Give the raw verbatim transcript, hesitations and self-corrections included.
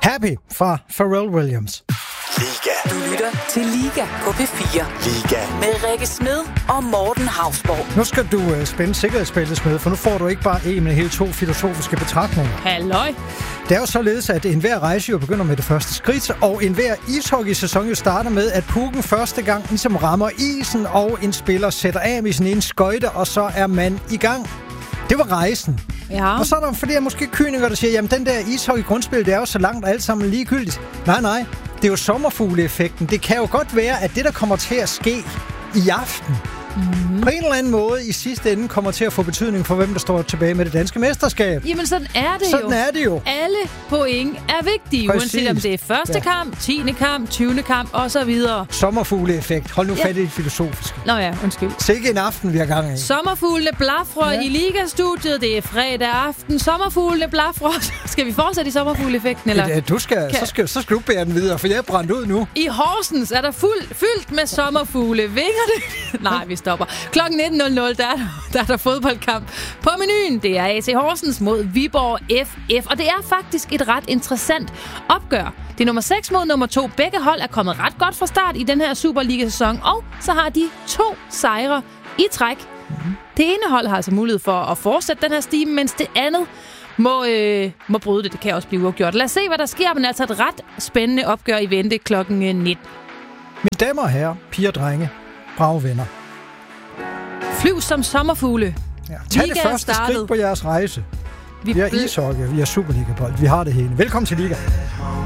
Happy fra Pharrell Williams. Liga. Du lytter til Liga på P fire. Liga. Med Rikke Smed og Morten Hausborg. Nu skal du uh, spænde sikkerhedsbæltet, Smed, for nu får du ikke bare en, men hele to filosofiske betragtninger. Halløj. Det er jo således, at enhver rejse jo begynder med det første skridt, og enhver ishockeysæson jo starter med, at pucken første gang ligesom rammer isen, og en spiller sætter af med sin ene skøjte, og så er man i gang. Det var rejsen. Ja. Og så er der flere måske kynikere, der siger, jamen den der ishockey-grundspil, det er jo så langt og alt sammen ligegyldigt. Nej, nej. Det er jo sommerfugle-effekten. Det kan jo godt være, at det, der kommer til at ske i aften, mm-hmm. på en eller anden måde i sidste ende kommer til at få betydning for, hvem der står tilbage med det danske mesterskab. Jamen, sådan er det sådan jo. er det jo. Alle point er vigtige, Præcis. uanset om det er første ja. kamp, tiende kamp, tyvende kamp og så videre. Sommerfugle-effekt. Hold nu Ja. fat i det filosofiske. Nå ja, undskyld. Sikke en aften, vi har gang i. Sommerfuglene blafrer Ja. i Liga-studiet. Det er fredag aften. Sommerfuglene blafrer. Skal vi fortsætte i sommerfugle-effekten, eller? Ja, du skal, Kan- så, skal, så skal du bære den videre, for jeg er brændt ud nu. I Horsens er der fuld, fyldt med sommerfugle. Vinger det? Nej, vi stopper. Klokken nitten nul nul, der er der, der er der fodboldkamp på menuen. Det er A C Horsens mod Viborg F F. Og det er faktisk et ret interessant opgør. Det er nummer seks mod nummer to. Begge hold er kommet ret godt fra start i den her Superliga-sæson. Og så har de to sejre i træk. Mm-hmm. Det ene hold har altså mulighed for at fortsætte den her stime, mens det andet må, øh, må bryde det. Det kan også blive uafgjort. Lad os se, hvad der sker. Men altså et ret spændende opgør i vente klokken nitten. Mine damer og herrer, piger og drenge, brave venner. Flyv som sommerfugle. Ja, tag det Liga er første startet. skridt på jeres rejse. Vi Vi har bl- ishockey, vi har Superliga-bold, vi har det hele. Velkommen til Liga.